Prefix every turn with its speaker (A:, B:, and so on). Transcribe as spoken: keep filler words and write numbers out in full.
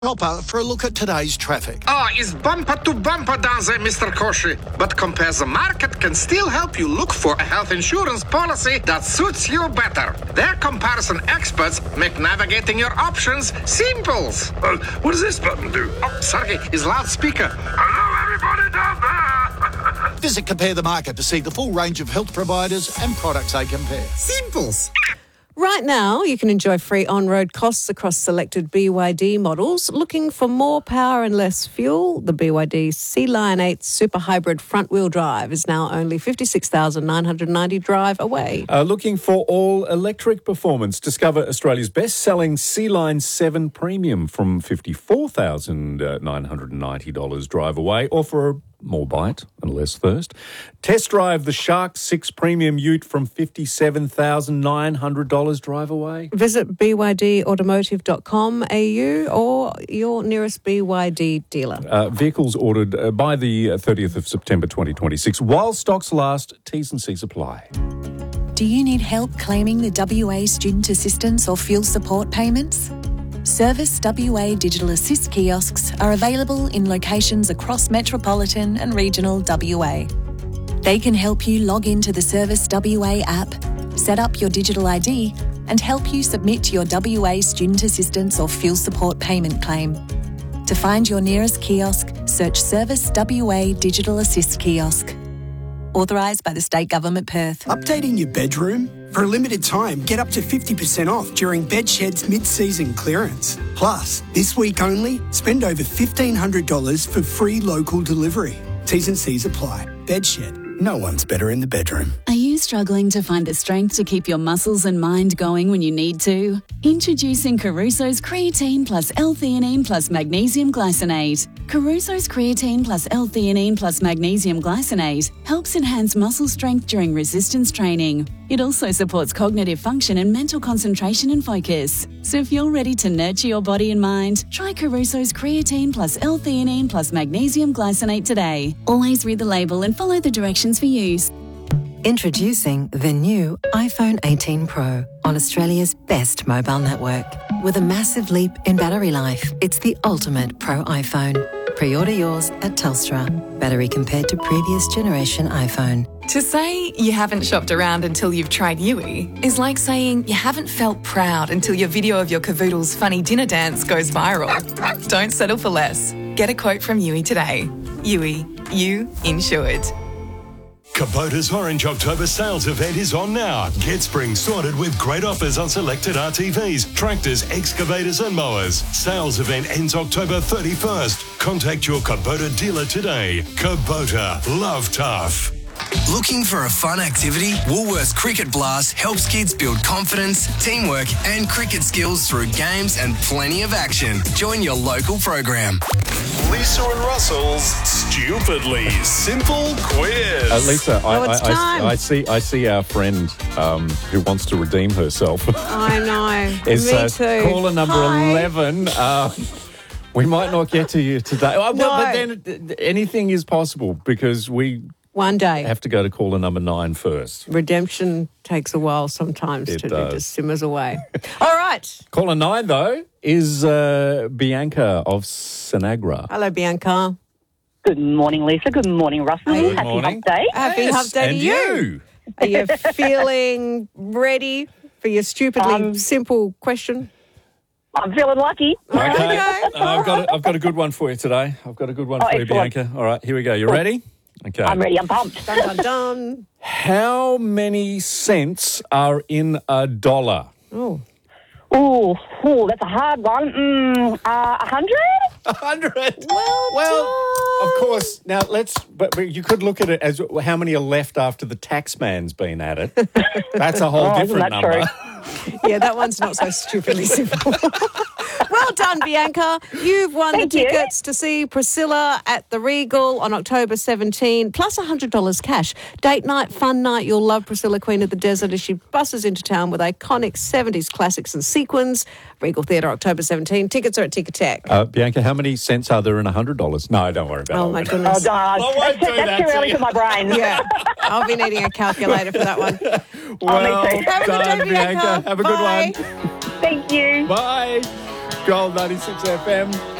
A: Hopper for a look at today's traffic.
B: Ah, oh, it's bumper to bumper down there, Mister Koshi. But Compare the Market can still help you look for a health insurance policy that suits you better. Their comparison experts make navigating your options simple.
C: Uh, what does this button do?
B: Oh, sorry, it's loudspeaker.
C: Hello, everybody down there.
A: Visit Compare the Market to see the full range of health providers and products they compare.
B: Simples.
D: Right now, you can enjoy free on-road costs across selected B Y D models. Looking for more power and less fuel? The B Y D Sea Lion eight Super Hybrid front-wheel drive is now only fifty-six thousand nine hundred ninety dollars drive away.
E: Uh, looking for all-electric performance? Discover Australia's best-selling Sea Line seven Premium from fifty-four thousand nine hundred ninety dollars drive away, or for a more bite and less thirst. Test drive the Shark six Premium Ute from fifty-seven thousand nine hundred dollars drive away.
D: Visit b y d automotive dot com a u or your nearest B Y D dealer.
E: Uh, vehicles ordered uh, by the thirtieth of September twenty twenty-six. While stocks last, T's and C's apply.
F: Do you need help claiming the W A Student Assistance or Fuel Support payments? Service W A Digital Assist kiosks are available in locations across metropolitan and regional W A. They can help you log into the Service W A app, set up your digital I D, and help you submit your W A Student Assistance or Fuel Support payment claim. To find your nearest kiosk, search Service W A Digital Assist kiosk. Authorised by the State Government, Perth.
G: Updating your bedroom? For a limited time, get up to fifty percent off during Bedshed's mid-season clearance. Plus, this week only, spend over fifteen hundred dollars for free local delivery. T's and C's apply. Bedshed. No one's better in the bedroom.
H: Are you struggling to find the strength to keep your muscles and mind going when you need to? Introducing Caruso's Creatine plus L-theanine plus Magnesium Glycinate. Caruso's Creatine plus L-theanine plus Magnesium Glycinate helps enhance muscle strength during resistance training. It also supports cognitive function and mental concentration and focus. So if you're ready to nurture your body and mind, try Caruso's Creatine plus L-theanine plus Magnesium Glycinate today. Always read the label and follow the directions for use.
I: Introducing the new iPhone eighteen Pro on Australia's best mobile network. With a massive leap in battery life, it's the ultimate Pro iPhone. Pre-order yours at Telstra. Battery compared to previous generation iPhone.
J: To say you haven't shopped around until you've tried Yui is like saying you haven't felt proud until your video of your cavoodle's funny dinner dance goes viral. Don't settle for less. Get a quote from Yui today. Yui, you insured.
C: Kubota's Orange October sales event is on now. Get spring sorted with great offers on selected R T Vs, tractors, excavators and mowers. Sales event ends October thirty-first. Contact your Kubota dealer today. Kubota, love tough.
K: Looking for a fun activity? Woolworths Cricket Blast helps kids build confidence, teamwork and cricket skills through games and plenty of action. Join your local program.
C: Lisa and Russell's Stupidly Simple Quiz.
E: Uh, Lisa, I,
D: Oh, it's
E: I, I,
D: time.
E: I see I see our friend um, who wants to redeem herself.
D: I know.
E: Is
D: Me
E: uh,
D: too.
E: caller number
D: Hi.
E: eleven. Uh, we might not get to you today. Oh,
D: No.
E: well, but then uh, anything is possible because we
D: One day.
E: have to go to caller number nine first.
D: Redemption takes a while sometimes
E: It
D: to
E: does.
D: it just simmers away. All right.
E: Caller nine, though, is uh, Bianca of Sanagra.
D: Hello, Bianca.
L: Good morning, Lisa. Good morning, Russell.
E: Good
L: Happy
E: morning.
L: Hump Day.
D: Happy
E: Yes,
D: Hump Day to
E: and
D: you.
E: you.
D: Are you feeling ready for your stupidly
L: Um,
D: simple question?
L: I'm feeling lucky.
E: Okay.
D: Okay.
E: Uh, I've got a, I've got a good one for you today. I've got a good one
L: Oh,
E: for you,
L: excellent.
E: Bianca. All right, here we go. You ready? Okay.
L: I'm ready. I'm pumped.
D: Dun, dun, dun.
E: How many cents are in a dollar?
D: Oh,
L: Ooh, ooh, that's a hard one. Mm, uh, a hundred?
E: A hundred.
D: well,
E: Well,
D: done.
E: of course. Now let's. But, but you could look at it as how many are left after the tax man's been at it. That's a whole
L: Oh, isn't
E: different
L: that
E: number.
L: true?
D: Yeah, that one's not so stupidly simple. Well done, Bianca. You've won
L: Thank
D: the
L: you.
D: tickets to see Priscilla at the Regal on October seventeenth, plus one hundred dollars cash. Date night, fun night. You'll love Priscilla, Queen of the Desert, as she buses into town with iconic seventies classics and sequins. Regal Theatre, October seventeenth. Tickets are at Ticketek.
E: Uh, Bianca, how many cents are there in a hundred dollars? No, don't worry about it.
D: Oh, my
L: Oh,
D: goodness.
L: God.
E: I won't
L: That's,
E: do
L: that's
E: that
L: too
E: to
L: early
E: you.
L: for my brain.
D: Yeah, I'll be needing a calculator for that one.
E: Well
L: Oh, me too.
D: Have a good
E: done,
D: day, Bianca.
E: Bianca. Have a good
D: Bye.
E: one.
L: Thank you.
E: Bye. Gold ninety-six F M.